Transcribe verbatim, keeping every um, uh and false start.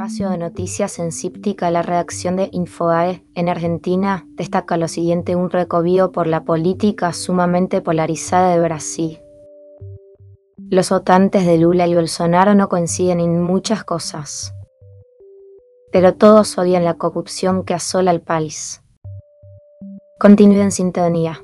espacio de noticias en Cíptica, la redacción de Infobae en Argentina destaca lo siguiente: un recorrido por la política sumamente polarizada de Brasil. Los votantes de Lula y Bolsonaro no coinciden en muchas cosas, pero todos odian la corrupción que asola al país. Continúe en sintonía.